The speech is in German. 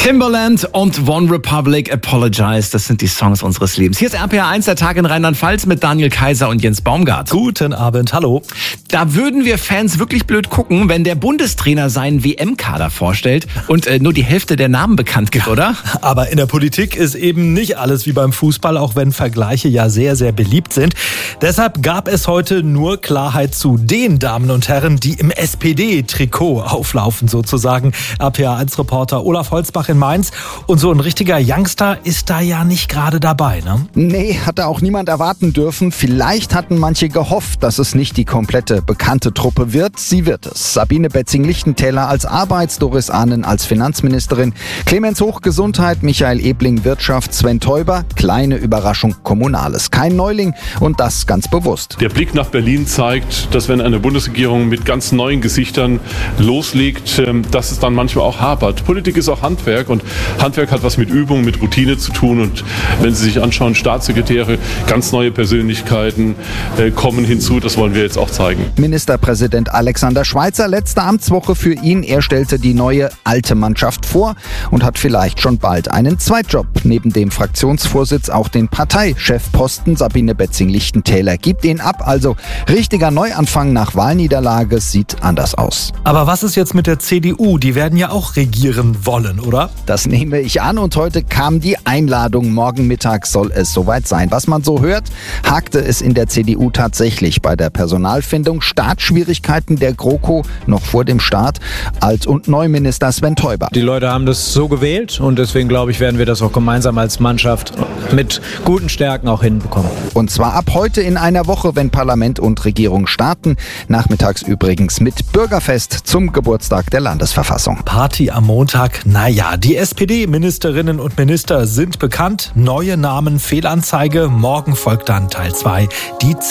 Timbaland und One Republic, Apologize, das sind die Songs unseres Lebens. Hier ist RPA 1, der Tag in Rheinland-Pfalz mit Daniel Kaiser und Jens Baumgart. Guten Abend, hallo. Da würden wir Fans wirklich blöd gucken, wenn der Bundestrainer seinen WM-Kader vorstellt und nur die Hälfte der Namen bekannt gibt, oder? Aber in der Politik ist eben nicht alles wie beim Fußball, auch wenn Vergleiche ja sehr, sehr beliebt sind. Deshalb gab es heute nur Klarheit zu den Damen und Herren, die im SPD-Trikot auflaufen sozusagen. RPA 1-Reporter Olaf Holzbach in Mainz. Und so ein richtiger Youngster ist da ja nicht gerade dabei, ne? Nee, hatte auch niemand erwarten dürfen. Vielleicht hatten manche gehofft, dass es nicht die komplette bekannte Truppe wird. Sie wird es. Sabine Betzing-Lichtentäler als Arbeits-, Doris Ahnen als Finanzministerin, Clemens Hoch Gesundheit, Michael Ebling Wirtschaft, Sven Teuber, kleine Überraschung Kommunales. Kein Neuling und das ganz bewusst. Der Blick nach Berlin zeigt, dass wenn eine Bundesregierung mit ganz neuen Gesichtern loslegt, dass es dann manchmal auch hapert. Politik ist auch Handwerk und Handwerk hat was mit Übung, mit Routine zu tun. Und wenn Sie sich anschauen, Staatssekretäre, ganz neue Persönlichkeiten kommen hinzu. Das wollen wir jetzt auch zeigen. Ministerpräsident Alexander Schweitzer, letzte Amtswoche für ihn. Er stellte die neue alte Mannschaft vor und hat vielleicht schon bald einen Zweitjob. Neben dem Fraktionsvorsitz auch den Parteichefposten. Sabine Betzing-Lichtentäler gibt ihn ab. Also richtiger Neuanfang nach Wahlniederlage sieht anders aus. Aber was ist jetzt mit der CDU? Die werden ja auch regieren wollen, oder? Das nehme ich an und heute kam die Einladung. Morgen Mittag soll es soweit sein. Was man so hört, hakte es in der CDU tatsächlich bei der Personalfindung. Startschwierigkeiten der GroKo noch vor dem Start. Alt- und Neuminister Sven Teuber. Die Leute haben das so gewählt und deswegen glaube ich, werden wir das auch gemeinsam als Mannschaft mit guten Stärken auch hinbekommen. Und zwar ab heute in einer Woche, wenn Parlament und Regierung starten. Nachmittags übrigens mit Bürgerfest zum Geburtstag der Landesverfassung. Party am Montag, naja, die SPD-Ministerinnen und Minister sind bekannt. Neue Namen, Fehlanzeige. Morgen folgt dann Teil 2, die